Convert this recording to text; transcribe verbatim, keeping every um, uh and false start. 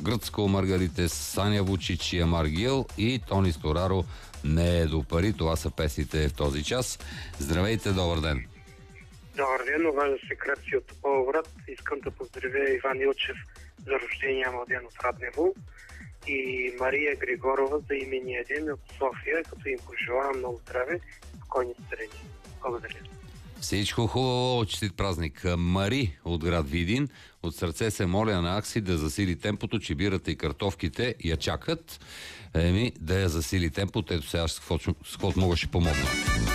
Гръцко, Маргарите, Саня Вучич и Амар Гил и Тони Стораро не е до пари. Това са песните в този час. Здравейте, добър ден! Добър ден, уважа се Кръци от Тополовград. Искам да поздравя Иван Илчев за рождения му ден от Раднево и Мария Григорова за имения ден от София, като им пожелавам много здраве и спокойни старини. Благодаря. Всичко хубаво, честит празник. Мари от град Видин. От сърце се моля на Акси да засили темпото, че бирата и картофките я чакат. Еми, да я засили темпото. Ето сега с каквото мога ще помогна.